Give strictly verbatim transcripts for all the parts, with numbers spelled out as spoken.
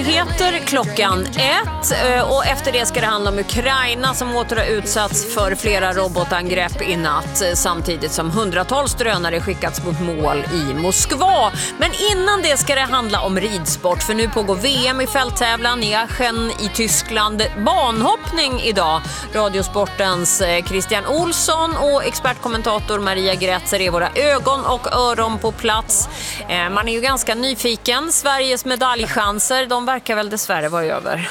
nyheter klockan ett och efter det ska det handla om Ukraina som åter har utsatts för flera robotangrepp i natt samtidigt som hundratals drönare skickats mot mål i Moskva. Men innan det ska det handla om ridsport för nu pågår V M i fälttävlan i Aachen i Tyskland. Banhoppning idag. Radiosportens Christian Olsson och expertkommentator Maria Grätzer är våra ögon och öron på plats. Man är ju ganska nyfiken. Sveriges medaljchanser, de verkar väl dessvärre vara över.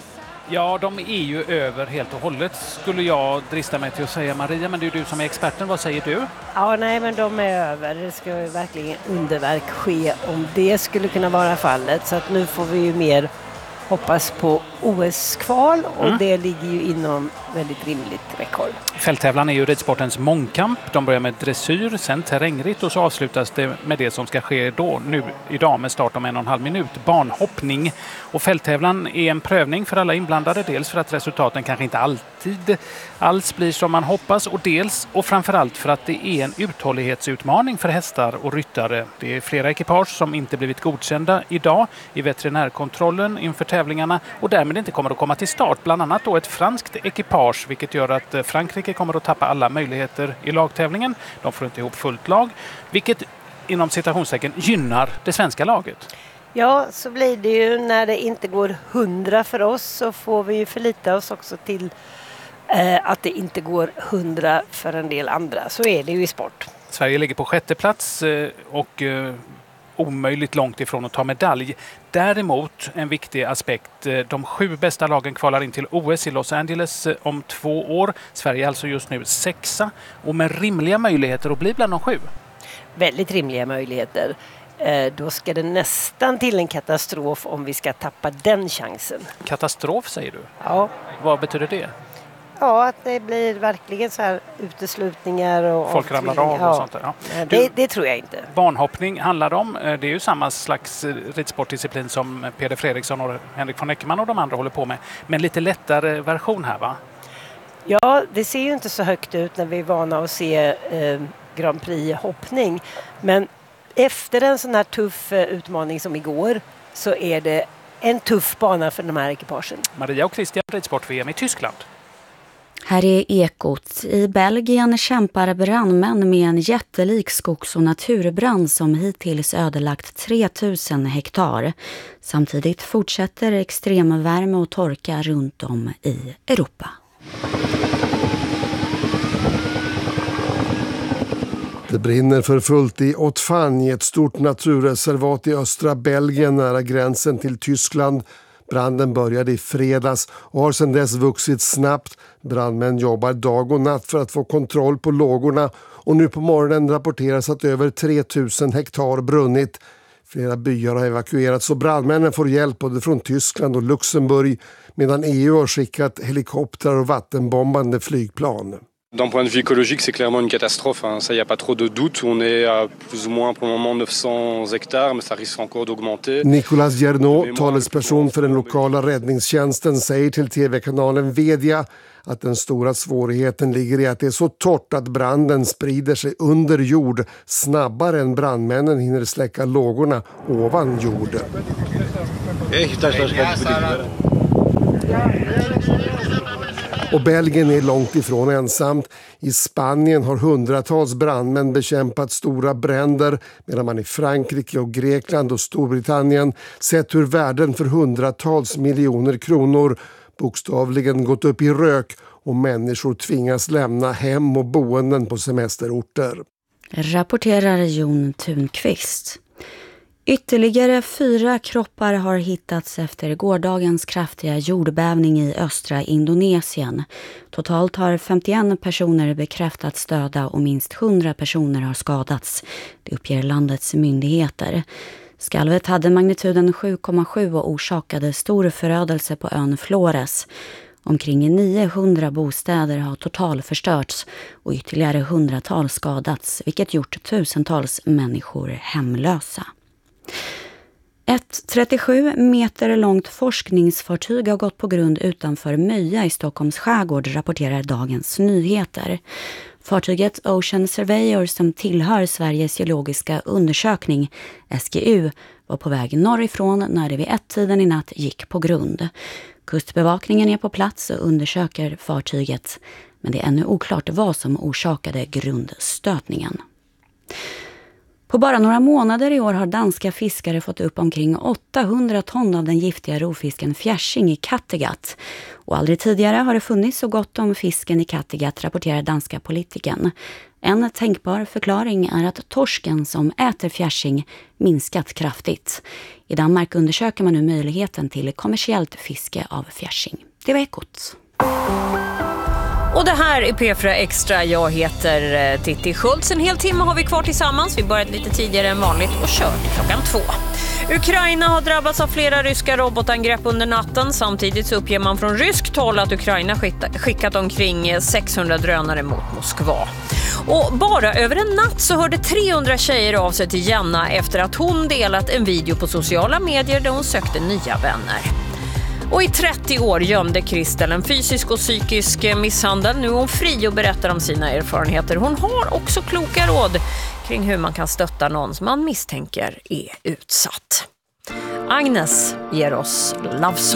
Ja, de är ju över helt och hållet skulle jag drista mig till att säga, Maria, men det är du som är experten. Vad säger du? Ja, nej, men de är över. Det ska verkligen underverk ske om det skulle kunna vara fallet. Så att nu får vi ju mer hoppas på O S-kval och mm. det ligger ju inom väldigt rimligt räckhåll. Fälttävlan är ju ridsportens mångkamp. De börjar med dressyr, sen terrängritt och så avslutas det med det som ska ske då, nu idag med start om en och en halv minut, banhoppning. Och fälttävlan är en prövning för alla inblandade, dels för att resultaten kanske inte alltid alls blir som man hoppas och dels och framförallt för att det är en uthållighetsutmaning för hästar och ryttare. Det är flera ekipage som inte blivit godkända idag i veterinärkontrollen inför tävlingarna och därmed inte kommer att komma till start. Bland annat då ett franskt ekipage, vilket gör att Frankrike kommer att tappa alla möjligheter i lagtävlingen. De får inte ihop fullt lag, vilket inom citationstecken gynnar det svenska laget. Ja, så blir det ju när det inte går hundra för oss så får vi ju förlita oss också till eh, att det inte går hundra för en del andra. Så är det ju i sport. Sverige ligger på sjätte plats eh, och eh, omöjligt långt ifrån att ta medalj. Däremot en viktig aspekt, de sju bästa lagen kvalar in till O S i Los Angeles om två år. Sverige är alltså just nu sexa och med rimliga möjligheter att bli bland de sju. Väldigt rimliga möjligheter. Eh, då ska det nästan till en katastrof om vi ska tappa den chansen. Katastrof säger du? Ja. Vad betyder det? Ja, att det blir verkligen så här uteslutningar och folk ramlar av och ja. sånt där. Ja. Det, det tror jag inte. Banhoppning handlar om. Det är ju samma slags ridsportdisciplin som Peder Fredriksson och Henrik von Eckermann och de andra håller på med. Men lite lättare version här, va? Ja, det ser ju inte så högt ut när vi är vana att se eh, Grand Prix-hoppning. Men efter en sån här tuff eh, utmaning som igår så är det en tuff bana för de här ekipagen. Maria och Christian, ridsport-V M i Tyskland. Här är Ekot. I Belgien kämpar brandmän med en jättelik skogs- och naturbrand som hittills ödelagt tre tusen hektar. Samtidigt fortsätter extremvärme och torka runt om i Europa. Det brinner för fullt i Haute-Fagne, ett stort naturreservat i östra Belgien nära gränsen till Tyskland. Branden började i fredags och har sedan dess vuxit snabbt. Brandmän jobbar dag och natt för att få kontroll på lågorna och nu på morgonen rapporteras att över tre tusen hektar brunnit. Flera byar har evakuerats och brandmännen får hjälp både från Tyskland och Luxemburg medan E U har skickat helikoptrar och vattenbombande flygplan. D'un point de vue écologique, c'est clairement une catastrophe. Hein. Ça, y a pas trop de doute. On est à plus ou moins pour le moment neuf cents hectares, mais ça risque encore d'augmenter. Nicolas Gernot, talesperson för den lokala räddningstjänsten, säger till tv-kanalen Vedia att den stora svårigheten ligger i att det är så torrt att branden sprider sig under jord snabbare än brandmännen hinner släcka lågorna ovan jorden. Och Belgien är långt ifrån ensamt. I Spanien har hundratals brandmän bekämpat stora bränder medan man i Frankrike och Grekland och Storbritannien sett hur värden för hundratals miljoner kronor bokstavligen gått upp i rök och människor tvingas lämna hem och boenden på semesterorter. Rapporterar Jon Thunqvist. Ytterligare fyra kroppar har hittats efter gårdagens kraftiga jordbävning i östra Indonesien. Totalt har femtioen personer bekräftats döda och minst hundra personer har skadats. Det uppger landets myndigheter. Skalvet hade magnituden sju komma sju och orsakade stor förödelse på ön Flores. Omkring niohundra bostäder har totalförstörts och ytterligare hundratals skadats, vilket gjort tusentals människor hemlösa. Ett trettiosju meter långt forskningsfartyg har gått på grund utanför Möja i Stockholms skärgård, rapporterar Dagens Nyheter. Fartyget Ocean Surveyor, som tillhör Sveriges geologiska undersökning, S G U, var på väg norrifrån när det vid ett-tiden i natt gick på grund. Kustbevakningen är på plats och undersöker fartyget, men det är ännu oklart vad som orsakade grundstötningen. På bara några månader i år har danska fiskare fått upp omkring åttahundra ton av den giftiga rovfisken fjärsing i Kattegatt. Och aldrig tidigare har det funnits så gott om fisken i Kattegatt, rapporterar danska politiken. En tänkbar förklaring är att torsken som äter fjärsing minskat kraftigt. I Danmark undersöker man nu möjligheten till kommersiellt fiske av fjärsing. Det var Ekot. Och det här är P fyra Extra. Jag heter Titti Schultz. En hel timme har vi kvar tillsammans. Vi började lite tidigare än vanligt och kör till klockan två. Ukraina har drabbats av flera ryska robotangrepp under natten. Samtidigt så uppger man från ryskt håll att Ukraina skickat omkring sexhundra drönare mot Moskva. Och bara över en natt så hörde trehundra tjejer av sig till Jenna efter att hon delat en video på sociala medier där hon sökte nya vänner. Och i trettio år gömde Kristel en fysisk och psykisk misshandel. Nu är hon fri och berättar om sina erfarenheter. Hon har också kloka råd kring hur man kan stötta någon som man misstänker är utsatt. Agnes ger oss Love Song.